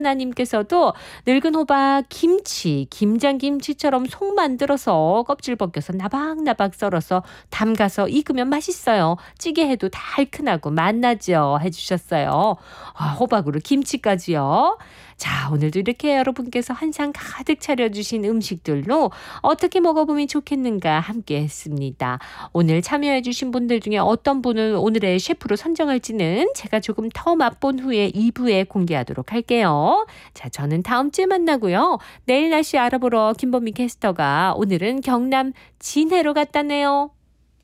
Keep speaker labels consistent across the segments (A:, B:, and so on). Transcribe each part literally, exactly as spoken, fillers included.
A: 하나님께서도 늙은 호박 김치, 김장김치처럼 속 만들어서 껍질 벗겨서 나박나박 썰어서 담가서 익으면 맛있어요. 찌개 해도 달큰하고 맛나죠. 해주셨어요. 아, 호박으로 김치까지요. 자, 오늘도 이렇게 여러분께서 한상 가득 차려주신 음식들로 어떻게 먹어보면 좋겠는가 함께 했습니다. 오늘 참여해주신 분들 중에 어떤 분을 오늘의 셰프로 선정할지는 제가 조금 더 맛본 후에 이 부에 공개하도록 할게요. 자, 저는 다음 주에 만나고요. 내일 날씨 알아보러 김범미 캐스터가 오늘은 경남 진해로 갔다네요.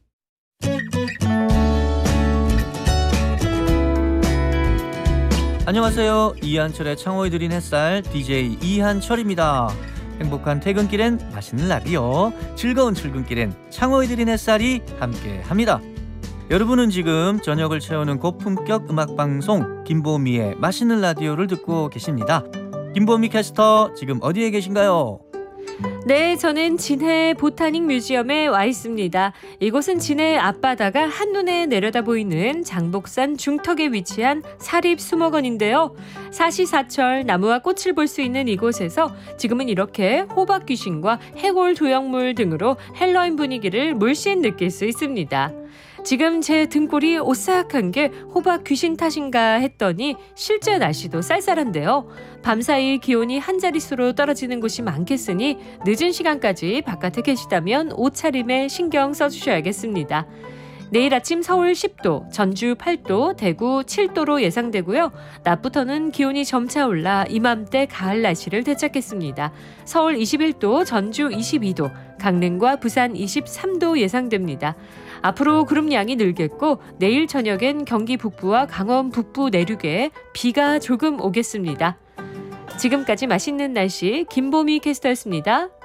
B: 안녕하세요. 이한철의 창호에 드린 햇살 디제이 이한철입니다. 행복한 퇴근길엔 맛있는 라디오, 즐거운 출근길엔 창호에 드린 햇살이 함께합니다. 여러분은 지금 저녁을 채우는 고품격 음악방송 김보미의 맛있는 라디오를 듣고 계십니다. 김보미 캐스터 지금 어디에 계신가요?
A: 네, 저는 진해 보타닉 뮤지엄에 와 있습니다. 이곳은 진해 앞바다가 한눈에 내려다 보이는 장복산 중턱에 위치한 사립 수목원인데요. 사시사철 나무와 꽃을 볼 수 있는 이곳에서 지금은 이렇게 호박 귀신과 해골 조형물 등으로 헬로윈 분위기를 물씬 느낄 수 있습니다. 지금 제 등골이 오싹한 게 호박 귀신 탓인가 했더니 실제 날씨도 쌀쌀한데요. 밤사이 기온이 한 자릿수로 떨어지는 곳이 많겠으니 늦은 시간까지 바깥에 계시다면 옷차림에 신경 써주셔야겠습니다. 내일 아침 서울 십 도, 전주 팔 도, 대구 칠 도로 예상되고요. 낮부터는 기온이 점차 올라 이맘때 가을 날씨를 되찾겠습니다. 서울 이십일 도, 전주 이십이 도, 강릉과 부산 이십삼 도 예상됩니다. 앞으로 구름량이 늘겠고 내일 저녁엔 경기 북부와 강원 북부 내륙에 비가 조금 오겠습니다. 지금까지 맛있는 날씨 김보미 캐스터였습니다.